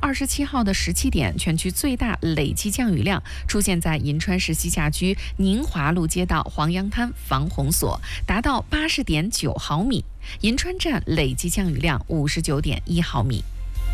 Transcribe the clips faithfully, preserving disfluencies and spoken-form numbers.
二十七号的十七点，全区最大累计降雨量出现在银川市西夏区宁华路街道黄杨滩防洪所，达到八十点九毫米。银川站累计降雨量五十九点一毫米。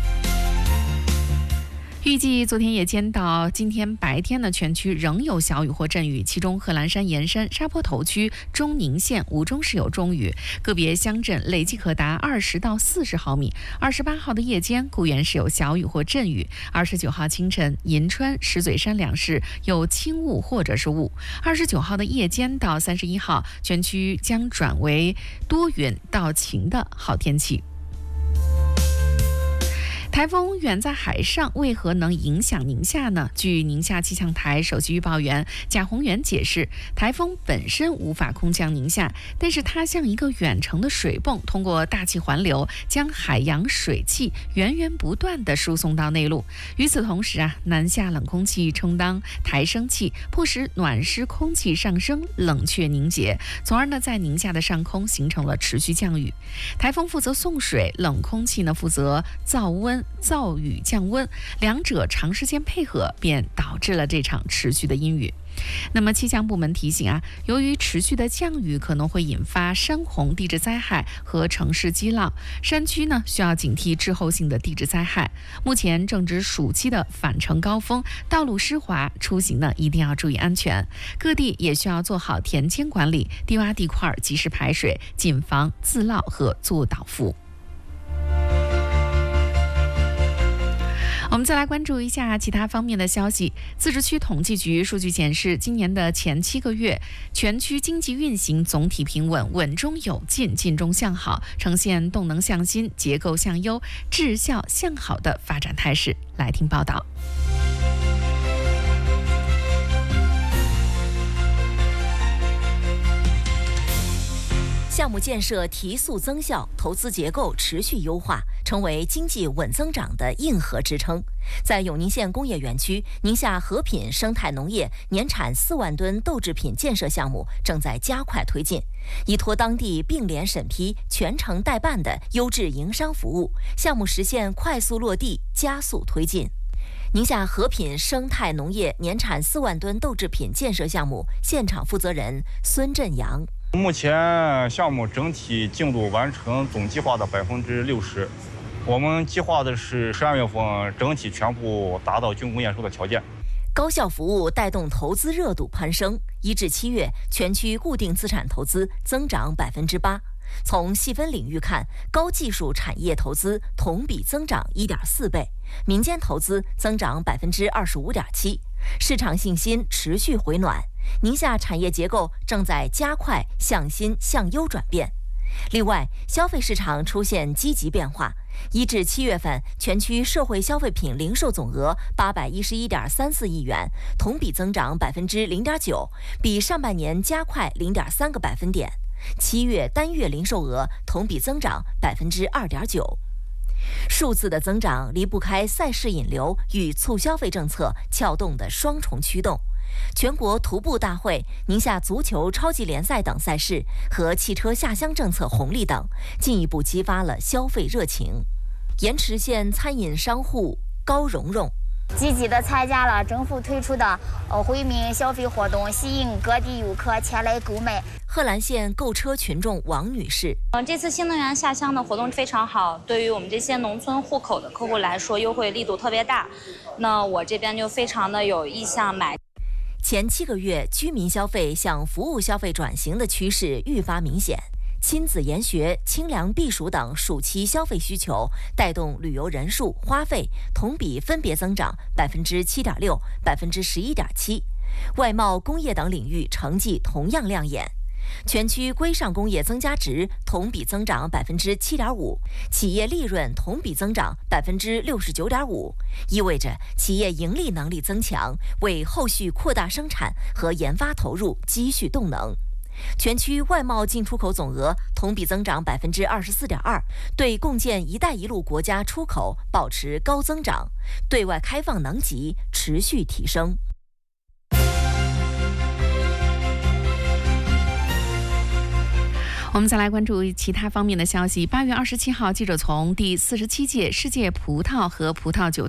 预计昨天夜间到今天白天呢，全区仍有小雨或阵雨，其中贺兰山盐山、沙坡头区、中宁县、吴中市有中雨，个别乡镇累计可达二十到四十毫米。二十八号的夜间，固原市有小雨或阵雨；二十九号清晨，银川、石嘴山两市有轻雾或者是雾。二十九号的夜间到三十一号，全区将转为多云到晴的好天气。台风远在海上，为何能影响宁夏呢？据宁夏气象台首席预报员贾宏元解释，台风本身无法空降宁夏，但是它像一个远程的水泵，通过大气环流将海洋水汽源源不断地输送到内陆。与此同时啊，南下冷空气充当抬升器，迫使暖湿空气上升，冷却凝结，从而呢在宁夏的上空形成了持续降雨。台风负责送水，冷空气呢负责造温。造雨降温，两者长时间配合，便导致了这场持续的阴雨。那么气象部门提醒啊，由于持续的降雨可能会引发山洪地质灾害和城市积涝，山区呢需要警惕滞后性的地质灾害。目前正值暑期的返程高峰，道路湿滑，出行呢一定要注意安全。各地也需要做好田间管理，低洼地块及时排水，谨防自涝和作倒覆。我们再来关注一下其他方面的消息。自治区统计局数据显示，今年的前七个月，全区经济运行总体平稳，稳中有进，进中向好，呈现动能向新、结构向优、质效向好的发展态势。来听报道。 项目建设提速增效，投资结构持续优化，成为经济稳增长的硬核支撑。在永宁县工业园区，宁夏和品生态农业年产四万吨豆制品建设项目正在加快推进，依托当地并联审批、全程代办的优质营商服务，项目实现快速落地，加速推进。宁夏和品生态农业年产四万吨豆制品建设项目现场负责人孙振阳。 目前项目整体进度完成总计划的百分之六十，我们计划的是十二月份整体全部达到竣工验收的条件。 高效服务带动投资热度攀升，一至七月，全区固定资产投资增长百分之八。从细分领域看，高技术产业投资同比增长一点四倍，民间投资增长百分之二十五点七，市场信心持续回暖。宁夏产业结构正在加快向新向优转变。另外，消费市场出现积极变化。一至七月份，全区社会消费品零售总额八百一十一点三四亿元，同比增长百分之零点九，比上半年加快零点三个百分点。七月单月零售额同比增长百分之二点九。数字的增长离不开赛事引流与促消费政策撬动的双重驱动。全国徒步大会、宁夏足球超级联赛等赛事和汽车下乡政策红利等，进一步激发了消费热情。盐池县餐饮商户高蓉蓉。 积极地参加了政府推出的呃惠民消费活动，吸引各地游客前来购买。 贺兰县购车群众王女士， 嗯，这次新能源下乡的活动非常好，对于我们这些农村户口的客户来说，优惠力度特别大。那我这边就非常的有意向买。 前七个月，居民消费向服务消费转型的趋势愈发明显。亲子研学、清凉避暑等暑期消费需求，带动旅游人数、花费同比分别增长百分之七点六、百分之十一点七。外贸、工业等领域成绩同样亮眼。全区规上工业增加值同比增长百分之七点五，企业利润同比增长百分之六十九点五，意味着企业盈利能力增强，为后续扩大生产和研发投入积蓄动能。全区外贸进出口总额同比增长百分之二十四点二，对共建“一带一路”国家出口保持高增长，对外开放能级持续提升。 我们再来关注其他方面的消息。八月二十七号，记者从第四十七届世界葡萄和葡萄酒